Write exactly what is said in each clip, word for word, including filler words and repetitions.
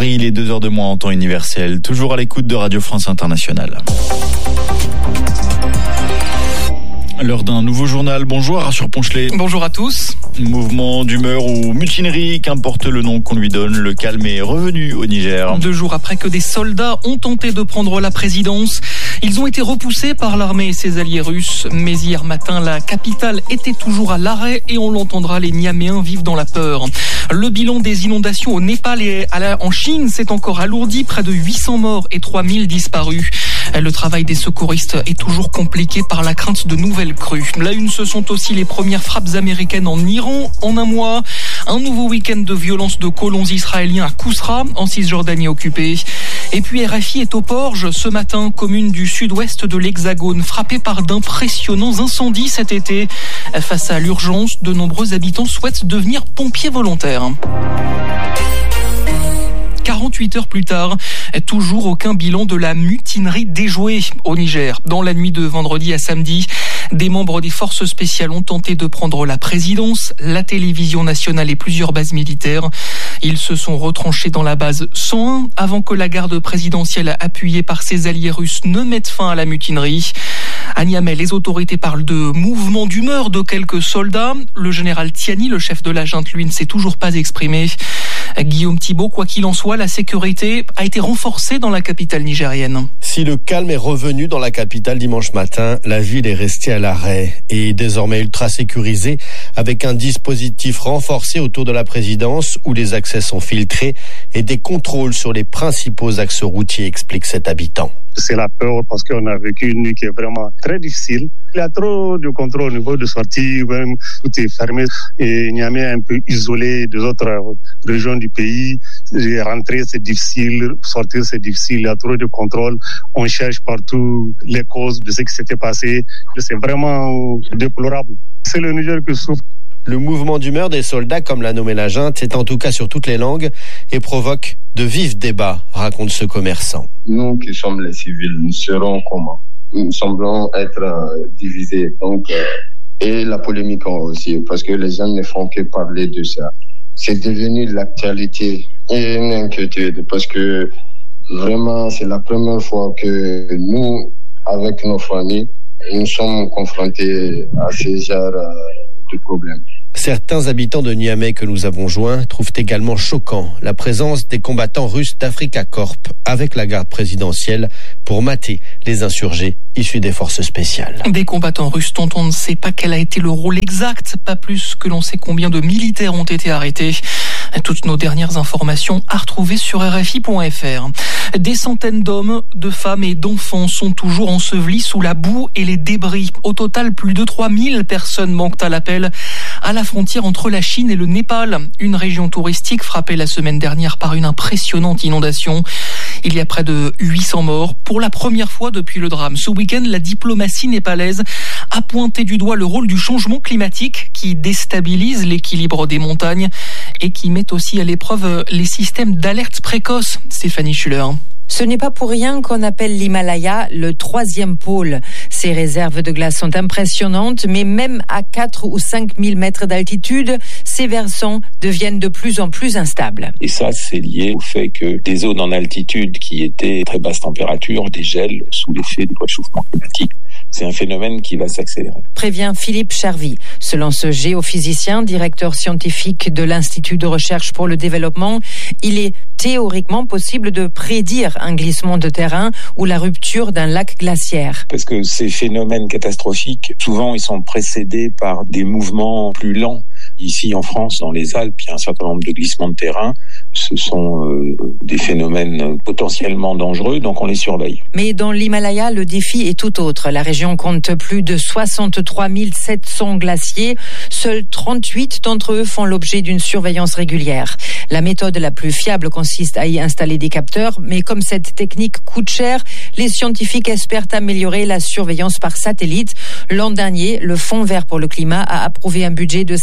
Paris, il est deux heures de moins en temps universel. Toujours à l'écoute de Radio France Internationale. L'heure d'un nouveau journal. Bonjour Arthur Ponchelet. Bonjour à tous. Mouvement d'humeur ou mutinerie, qu'importe le nom qu'on lui donne, le calme est revenu au Niger. Deux jours après que des soldats ont tenté de prendre la présidence, ils ont été repoussés par l'armée et ses alliés russes. Mais hier matin, la capitale était toujours à l'arrêt et on l'entendra, les Niaméens vivent dans la peur. Le bilan des inondations au Népal et en Chine s'est encore alourdi, près de huit cents morts et trois mille disparus. Le travail des secouristes est toujours compliqué par la crainte de nouvelles crues. La une, ce sont aussi les premières frappes américaines en Iran en un mois. Un nouveau week-end de violence de colons israéliens à Kousra, en Cisjordanie occupée. Et puis R F I est au Porge ce matin, commune du sud-ouest de l'Hexagone, frappée par d'impressionnants incendies cet été. Face à l'urgence, de nombreux habitants souhaitent devenir pompiers volontaires. quarante-huit heures plus tard, toujours aucun bilan de la mutinerie déjouée au Niger. Dans la nuit de vendredi à samedi, des membres des forces spéciales ont tenté de prendre la présidence, la télévision nationale et plusieurs bases militaires. Ils se sont retranchés dans la base cent un avant que la garde présidentielle appuyée par ses alliés russes ne mette fin à la mutinerie. À Niamey, les autorités parlent de mouvement d'humeur de quelques soldats. Le général Tiani, le chef de la junte, lui, ne s'est toujours pas exprimé. Guillaume Thibault, quoi qu'il en soit, la sécurité a été renforcée dans la capitale nigérienne. Si le calme est revenu dans la capitale dimanche matin, la ville est restée à l'arrêt et désormais ultra sécurisée avec un dispositif renforcé autour de la présidence où les accès sont filtrés et des contrôles sur les principaux axes routiers, explique cet habitant. C'est la peur parce qu'on a vécu une nuit qui est vraiment très difficile. Il y a trop de contrôle au niveau de sortie, même tout est fermé et Niamey est un peu isolé des autres régions du pays. Rentrer c'est difficile, sortir c'est difficile, il y a trop de contrôle. On cherche partout les causes de ce qui s'était passé. C'est vraiment déplorable. C'est le Niger qui souffre. Le mouvement d'humeur des soldats, comme l'a nommé la junte, est en tout cas sur toutes les langues et provoque de vifs débats, raconte ce commerçant. Nous qui sommes les civils, nous serons comment ? Nous semblons être euh, divisés. Donc, euh, et la polémique aussi, parce que les gens ne font que parler de ça. C'est devenu l'actualité et une inquiétude, parce que vraiment, c'est la première fois que nous, avec nos familles, nous sommes confrontés à ces genres euh, de problèmes. Certains habitants de Niamey que nous avons joints trouvent également choquant la présence des combattants russes d'Africa Corp avec la garde présidentielle pour mater les insurgés issus des forces spéciales. Des combattants russes dont on ne sait pas quel a été le rôle exact, pas plus que l'on sait combien de militaires ont été arrêtés. Toutes nos dernières informations à retrouver sur R F I point F R. Des centaines d'hommes, de femmes et d'enfants sont toujours ensevelis sous la boue et les débris. Au total, plus de trois mille personnes manquent à l'appel à la frontière entre la Chine et le Népal, une région touristique frappée la semaine dernière par une impressionnante inondation. Il y a près de huit cents morts pour la première fois depuis le drame. Ce week-end, la diplomatie népalaise a pointé du doigt le rôle du changement climatique qui déstabilise l'équilibre des montagnes et qui met aussi à l'épreuve les systèmes d'alerte précoce. Stéphanie Schuller. Ce n'est pas pour rien qu'on appelle l'Himalaya le troisième pôle. Ces réserves de glace sont impressionnantes, mais même à quatre ou cinq mille mètres d'altitude, ces versants deviennent de plus en plus instables. Et ça, c'est lié au fait que des zones en altitude qui étaient très basse température dégèlent sous l'effet du réchauffement climatique. C'est un phénomène qui va s'accélérer. Prévient Philippe Charvy. Selon ce géophysicien, directeur scientifique de l'Institut de recherche pour le développement, il est théoriquement possible de prédire un glissement de terrain ou la rupture d'un lac glaciaire. Parce que ces phénomènes catastrophiques, souvent, ils sont précédés par des mouvements plus lents. Ici, en France, dans les Alpes, il y a un certain nombre de glissements de terrain. Ce sont euh, des phénomènes potentiellement dangereux, donc on les surveille. Mais dans l'Himalaya, le défi est tout autre. La région compte plus de soixante-trois mille sept cents glaciers. Seuls trente-huit d'entre eux font l'objet d'une surveillance régulière. La méthode la plus fiable consiste à y installer des capteurs, mais comme cette technique coûte cher, les scientifiques espèrent améliorer la surveillance par satellite. L'an dernier, le Fonds vert pour le climat a approuvé un budget de cinquante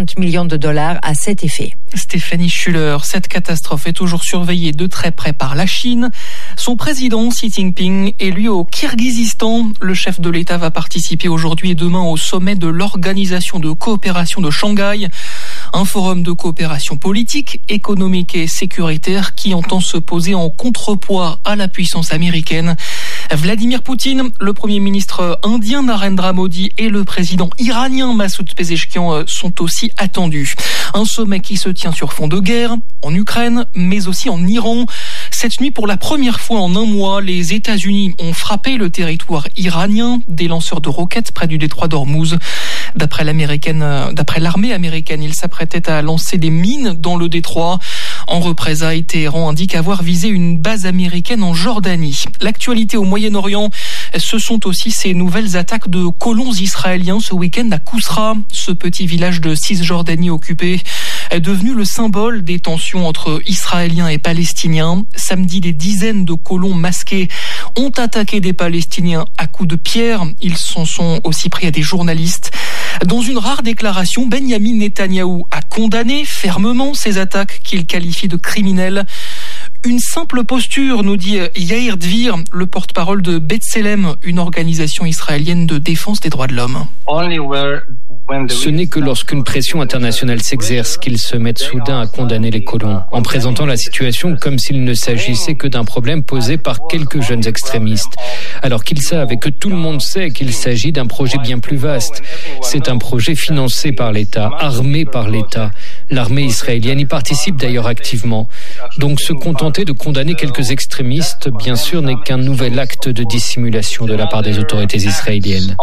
cinquante millions de dollars à cet effet. Stéphanie Schuller, cette catastrophe est toujours surveillée de très près par la Chine. Son président Xi Jinping est lui au Kirghizistan. Le chef de l'État va participer aujourd'hui et demain au sommet de l'Organisation de coopération de Shanghai. Un forum de coopération politique, économique et sécuritaire qui entend se poser en contrepoids à la puissance américaine. Vladimir Poutine, le premier ministre indien Narendra Modi et le président iranien Massoud Pezeshkian sont aussi attendus. Un sommet qui se tient sur fond de guerre en Ukraine, mais aussi en Iran. Cette nuit, pour la première fois en un mois, les États-Unis ont frappé le territoire iranien des lanceurs de roquettes près du détroit d'Ormuz. D'après l'américaine, d'après l'armée américaine, ils s'apprêtaient à lancer des mines dans le détroit. En représailles, Téhéran indique avoir visé une base américaine en Jordanie. L'actualité au Moyen-Orient, ce sont aussi ces nouvelles attaques de colons israéliens ce week-end à Kousra, ce petit village de Cisjordanie occupé, est devenu le symbole des tensions entre Israéliens et Palestiniens. Samedi, des dizaines de colons masqués ont attaqué des Palestiniens à coups de pierre. Ils s'en sont aussi pris à des journalistes. Dans une rare déclaration, Benyamin Netanyahou a condamné fermement ces attaques qu'il qualifie de criminelles. Une simple posture, nous dit Yair Dvir, le porte-parole de B'Tselem, une organisation israélienne de défense des droits de l'homme. Ce n'est que lorsqu'une pression internationale s'exerce qu'ils se mettent soudain à condamner les colons, en présentant la situation comme s'il ne s'agissait que d'un problème posé par quelques jeunes extrémistes, alors qu'ils savent et que tout le monde sait qu'il s'agit d'un projet bien plus vaste. C'est un projet financé par l'État, armé par l'État. L'armée israélienne y participe d'ailleurs activement. Donc se contenter de condamner quelques extrémistes, bien sûr, n'est qu'un nouvel acte de dissimulation de la part des autorités israéliennes.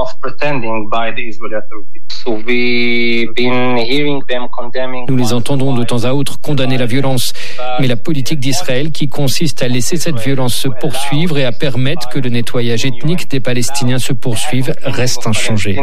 Nous les entendons de temps à autre condamner la violence, mais la politique d'Israël qui consiste à laisser cette violence se poursuivre et à permettre que le nettoyage ethnique des Palestiniens se poursuive reste inchangée.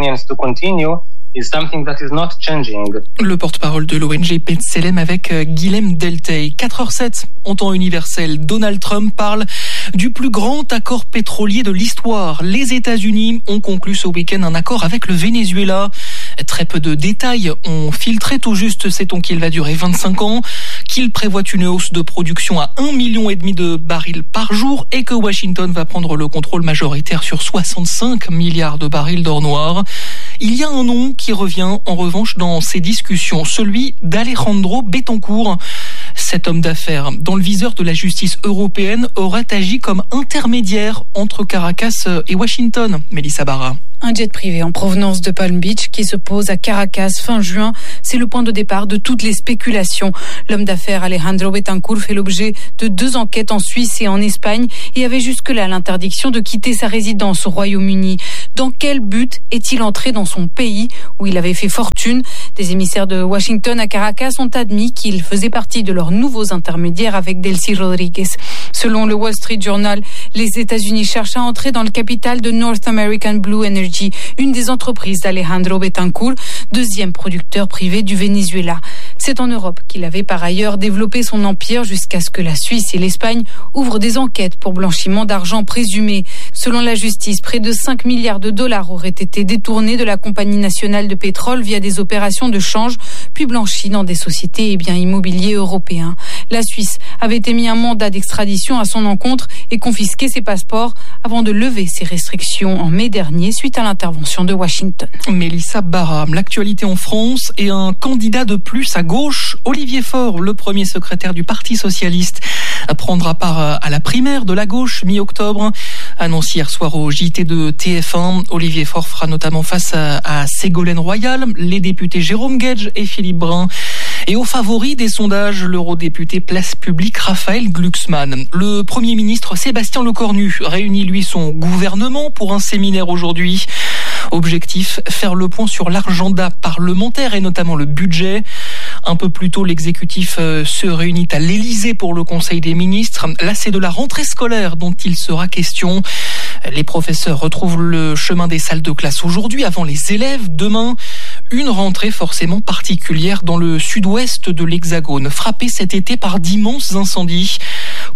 Le porte-parole de l'O N G B'Tselem avec Guilhem Deltey. quatre heures zéro sept, en temps universel, Donald Trump parle du plus grand accord pétrolier de l'histoire. Les États-Unis ont conclu ce week-end un accord avec le Venezuela. Très peu de détails ont filtré, tout juste sait-on qu'il va durer vingt-cinq ans, qu'il prévoit une hausse de production à un virgule cinq million de barils par jour et que Washington va prendre le contrôle majoritaire sur soixante-cinq milliards de barils d'or noir. Il y a un nom qui revient en revanche dans ces discussions, celui d'Alejandro Betancourt. Cet homme d'affaires, dans le viseur de la justice européenne, aurait agi comme intermédiaire entre Caracas et Washington. Mélissa Barra. Un jet privé en provenance de Palm Beach qui se pose à Caracas fin juin, c'est le point de départ de toutes les spéculations. L'homme d'affaires Alejandro Betancourt fait l'objet de deux enquêtes en Suisse et en Espagne et avait jusque-là l'interdiction de quitter sa résidence au Royaume-Uni. Dans quel but est-il entré dans son pays où il avait fait fortune? Des émissaires de Washington à Caracas ont admis qu'il faisait partie de leurs nouveaux intermédiaires avec Delcy Rodriguez. Selon le Wall Street Journal, les États-Unis cherchent à entrer dans le capital de North American Blue Energy, une des entreprises d'Alejandro Betancourt, deuxième producteur privé du Venezuela. C'est en Europe qu'il avait par ailleurs développé son empire jusqu'à ce que la Suisse et l'Espagne ouvrent des enquêtes pour blanchiment d'argent présumé. Selon la justice, près de cinq milliards de dollars auraient été détournés de la compagnie nationale de pétrole via des opérations de change, puis blanchis dans des sociétés et biens immobiliers européens. La Suisse avait émis un mandat d'extradition à son encontre et confisqué ses passeports avant de lever ses restrictions en mai dernier suite à l'intervention de Washington. Mélissa Barra, l'actualité en France et un candidat de plus à gauche, Olivier Faure, le premier secrétaire du Parti socialiste, prendra part à la primaire de la gauche mi-octobre. Annoncé hier soir au J T de T F un, Olivier Faure fera notamment face à, à Ségolène Royal, les députés Jérôme Guedj et Philippe Brun. Et au favori des sondages, l'eurodéputé Place Publique Raphaël Glucksmann. Le Premier ministre Sébastien Lecornu réunit lui son gouvernement pour un séminaire aujourd'hui. Objectif, faire le point sur l'agenda parlementaire et notamment le budget. Un peu plus tôt, l'exécutif se réunit à l'Élysée pour le Conseil des ministres. Là, c'est de la rentrée scolaire dont il sera question. Les professeurs retrouvent le chemin des salles de classe aujourd'hui avant les élèves demain. Une rentrée forcément particulière dans le sud-ouest de l'Hexagone, frappé cet été par d'immenses incendies.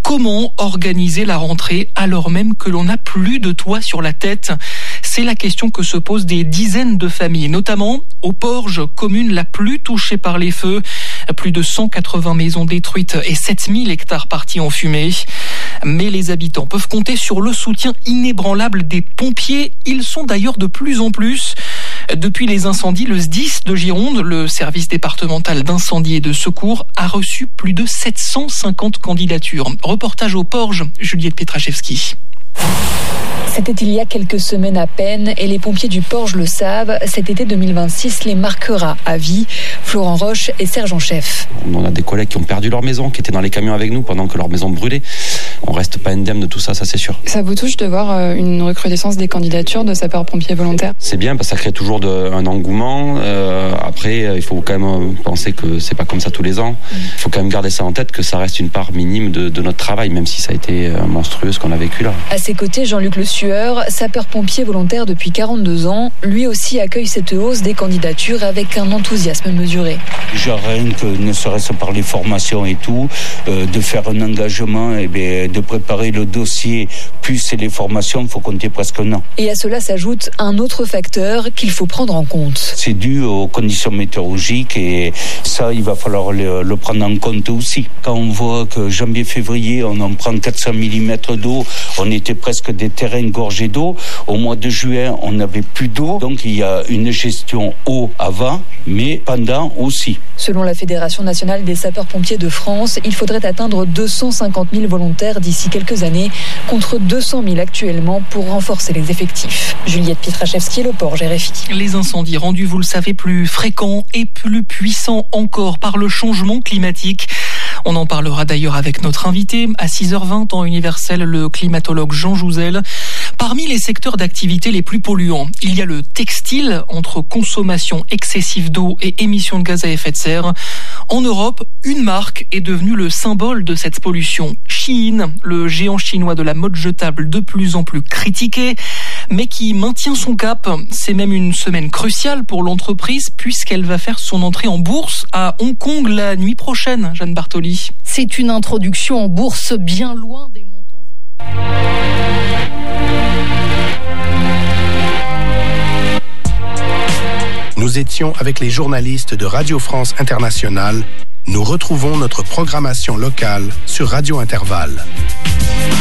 Comment organiser la rentrée alors même que l'on n'a plus de toit sur la tête ? C'est la question que se posent des dizaines de familles, notamment au Porge, commune la plus touchée par les feux. Plus de cent quatre-vingts maisons détruites et sept mille hectares partis en fumée. Mais les habitants peuvent compter sur le soutien inébranlable des pompiers. Ils sont d'ailleurs de plus en plus. Depuis les incendies, le S D I S de Gironde, le service départemental d'incendie et de secours, a reçu plus de sept cent cinquante candidatures. Reportage au Porge, Juliette Pietraszewski. C'était il y a quelques semaines à peine et les pompiers du Porge le savent, cet été deux mille vingt-six les marquera à vie. Florent Roche est sergent-chef. On a des collègues qui ont perdu leur maison, qui étaient dans les camions avec nous pendant que leur maison brûlait. On reste pas indemne de tout ça, ça c'est sûr. Ça vous touche de voir une recrudescence des candidatures de sapeurs-pompiers volontaires ? C'est bien parce que ça crée toujours de, un engouement. Euh, après, il faut quand même penser que c'est pas comme ça tous les ans. Il faut quand même garder ça en tête, que ça reste une part minime de, de notre travail, même si ça a été monstrueux ce qu'on a vécu là. À ses côtés, Jean-Luc Le Sueur, sapeur-pompier volontaire depuis quarante-deux ans, lui aussi accueille cette hausse des candidatures avec un enthousiasme mesuré. Déjà rien que ne serait-ce par les formations et tout, euh, de faire un engagement et bien, de préparer le dossier plus les formations, il faut compter presque un an. Et à cela s'ajoute un autre facteur qu'il faut prendre en compte. C'est dû aux conditions météorologiques et ça, il va falloir le, le prendre en compte aussi. Quand on voit que janvier-février, on en prend quatre cents millimètres d'eau, on était presque des terrains gorgés d'eau. Au mois de juin, on n'avait plus d'eau. Donc il y a une gestion eau avant, mais pendant aussi. Selon la Fédération nationale des sapeurs-pompiers de France, il faudrait atteindre deux cent cinquante mille volontaires d'ici quelques années, contre deux cent mille actuellement pour renforcer les effectifs. Juliette Pietraszewski, Le Porge, R F I. Les incendies rendus, vous le savez, plus fréquents et plus puissants encore par le changement climatique. On en parlera d'ailleurs avec notre invité à six heures vingt, temps universel, le climatologue Jean Jouzel. Parmi les secteurs d'activité les plus polluants, il y a le textile, entre consommation excessive d'eau et émissions de gaz à effet de serre. En Europe, une marque est devenue le symbole de cette pollution. Shein, le géant chinois de la mode jetable de plus en plus critiqué, mais qui maintient son cap. C'est même une semaine cruciale pour l'entreprise puisqu'elle va faire son entrée en bourse à Hong Kong la nuit prochaine, Jeanne Bartoli. C'est une introduction en bourse bien loin des montants. Nous étions avec les journalistes de Radio France Internationale. Nous retrouvons notre programmation locale sur Radio Intervalle.